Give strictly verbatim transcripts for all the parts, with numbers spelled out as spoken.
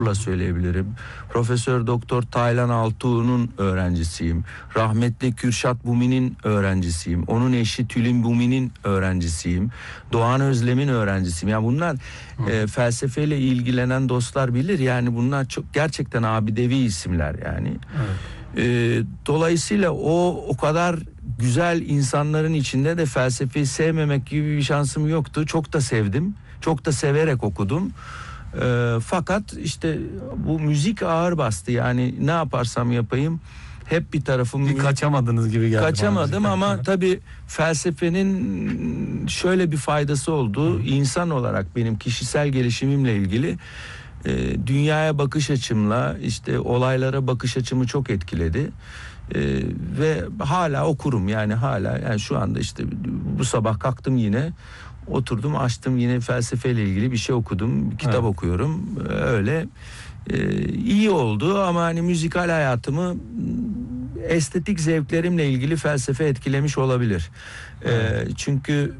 söyleyebilirim. Profesör Doktor Taylan Altuğ'un öğrencisiyim. Rahmetli Kürşat Bumi'nin öğrencisiyim. Onun eşi Tülin Bumi'nin öğrencisiyim. Doğan Özlem'in öğrencisiyim. Yani bunlar e, felsefeyle ilgilenen dostlar bilir. Yani bunlar çok gerçekten abidevi isimler yani. Evet. E, dolayısıyla o o kadar güzel insanların içinde de felsefeyi sevmemek gibi bir şansım yoktu. Çok da sevdim. Çok da severek okudum. E, fakat işte bu müzik ağır bastı. Yani ne yaparsam yapayım hep bir tarafım... Bir kaçamadınız gibi geldi. Kaçamadım ama tabii felsefenin şöyle bir faydası oldu. Hı. İnsan olarak benim kişisel gelişimimle ilgili e, dünyaya bakış açımla işte olaylara bakış açımı çok etkiledi. E, ve hala okurum yani hala yani şu anda işte bu sabah kalktım yine oturdum açtım yine felsefeyle ilgili bir şey okudum, bir kitap evet. okuyorum öyle e, iyi oldu ama hani müzikal hayatımı estetik zevklerimle ilgili felsefe etkilemiş olabilir. Evet. E, çünkü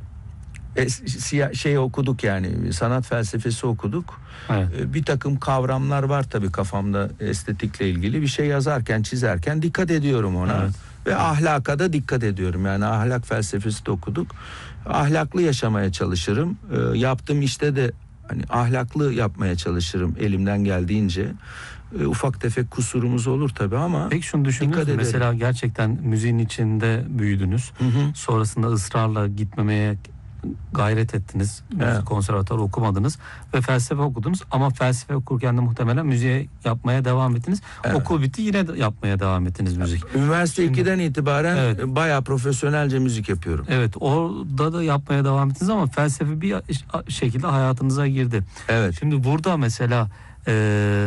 e, şey okuduk yani sanat felsefesi okuduk. Evet. E, bir takım kavramlar var tabii kafamda estetikle ilgili bir şey yazarken çizerken dikkat ediyorum ona. Evet. Ve ahlaka da dikkat ediyorum. Yani ahlak felsefesi de okuduk. Ahlaklı yaşamaya çalışırım. E, yaptığım işte de hani ahlaklı yapmaya çalışırım elimden geldiğince. E, ufak tefek kusurumuz olur tabii ama peki şunu düşündünüz mü? Mesela gerçekten müziğin içinde büyüdünüz. Hı hı. Sonrasında ısrarla gitmemeye gayret ettiniz. Evet. Konservatuvar okumadınız ve felsefe okudunuz ama felsefe okurken de muhtemelen müziğe yapmaya devam ettiniz. Evet. Okul bitti yine de yapmaya devam ettiniz müzik. Üniversite Şimdi, ikiden itibaren evet. bayağı profesyonelce müzik yapıyorum. Evet, orada da yapmaya devam ettiniz ama felsefe bir şekilde hayatınıza girdi. Evet. Şimdi burada mesela eee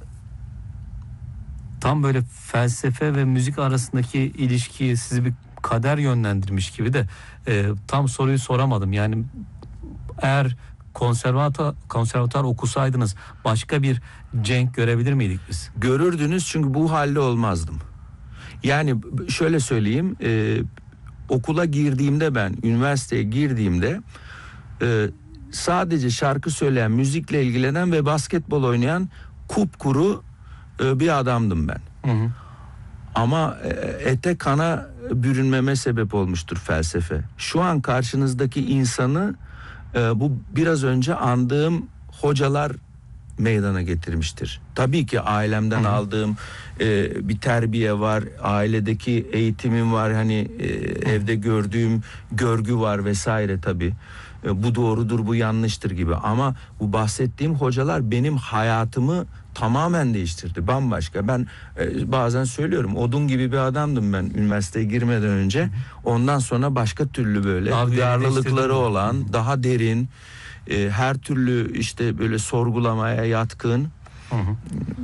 tam böyle felsefe ve müzik arasındaki ilişkiyi sizi bir kader yönlendirmiş gibi de e, tam soruyu soramadım. Yani eğer konservatuar, konservatuar okusaydınız başka bir Cenk görebilir miydik biz? Görürdünüz çünkü bu halde olmazdım. Yani şöyle söyleyeyim e, okula girdiğimde ben üniversiteye girdiğimde e, sadece şarkı söyleyen, müzikle ilgilenen ve basketbol oynayan kupkuru e, bir adamdım ben. Hı hı. Ama ete kana bürünmeme sebep olmuştur felsefe. Şu an karşınızdaki insanı e, bu biraz önce andığım hocalar meydana getirmiştir. Tabii ki ailemden Hı. aldığım e, bir terbiye var, ailedeki eğitimim var, hani e, evde gördüğüm görgü var vesaire tabii. E, bu doğrudur, bu yanlıştır gibi. Ama bu bahsettiğim hocalar benim hayatımı tamamen değiştirdi. Bambaşka. Ben e, bazen söylüyorum odun gibi bir adamdım ben üniversiteye girmeden önce. Ondan sonra başka türlü böyle duyarlılıkları olan, daha derin, e, her türlü işte böyle sorgulamaya yatkın. Hı hı.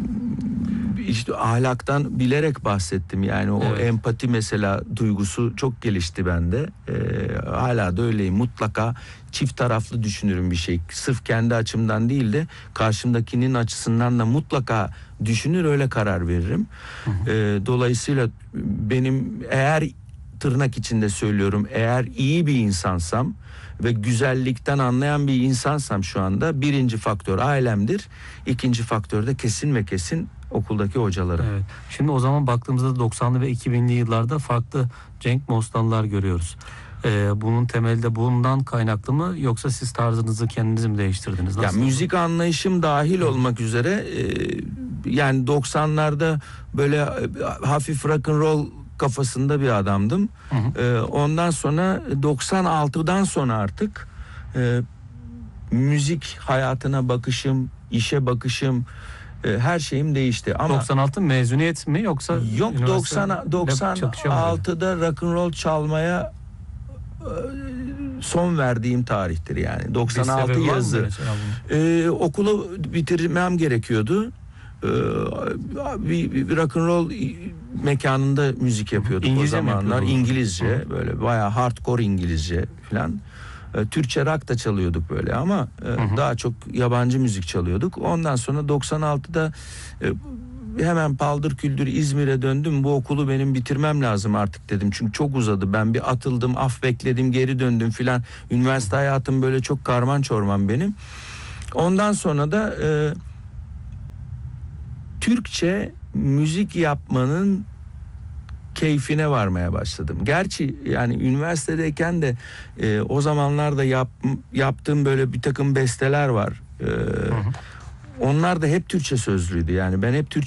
İşte ahlaktan bilerek bahsettim. Yani o evet. empati mesela duygusu çok gelişti bende. Ee, hala da öyleyim. Mutlaka çift taraflı düşünürüm bir şey. Sırf kendi açımdan değil de karşımdakinin açısından da mutlaka düşünür öyle karar veririm. Hı hı. Ee, dolayısıyla benim eğer tırnak içinde söylüyorum eğer iyi bir insansam ve güzellikten anlayan bir insansam şu anda birinci faktör ailemdir. İkinci faktör de kesin ve kesin okuldaki hocalarım. Evet. Şimdi o zaman baktığımızda doksanlı ve iki binli yıllarda farklı Cenk Mostanlar görüyoruz. Ee, bunun temelde bundan kaynaklı mı yoksa siz tarzınızı kendiniz mi değiştirdiniz? Nasıl ya müzik anlayışım dahil Hı. olmak üzere e, yani doksanlarda böyle hafif rock and roll kafasında bir adamdım. Hı hı. E, ondan sonra doksan altıdan sonra artık e, müzik hayatına bakışım, işe bakışım, her şeyim değişti. Ama doksan altı mezuniyet mi yoksa? Yok doksan doksan altıda rock and roll çalmaya son verdiğim tarihtir yani. doksan altı yazı. Ee, okulu bitirmem gerekiyordu. Ee, bir, bir rock and roll mekanında müzik yapıyorduk İngilizce o zamanlar. İngilizce Hı. böyle bayağı hardcore İngilizce falan. Türkçe rock da çalıyorduk böyle ama hı hı. daha çok yabancı müzik çalıyorduk. Ondan sonra doksan altıda hemen paldır küldür İzmir'e döndüm. Bu okulu benim bitirmem lazım artık dedim. Çünkü çok uzadı. Ben bir atıldım, af bekledim, geri döndüm filan. Üniversite hayatım böyle çok karman çorman benim. Ondan sonra da Türkçe müzik yapmanın keyfine varmaya başladım. Gerçi yani üniversitedeyken de e, o zamanlarda yap, yaptığım böyle bir takım besteler var. E, Hı hı. onlar da hep Türkçe sözlüydü. Yani ben hep Türkçe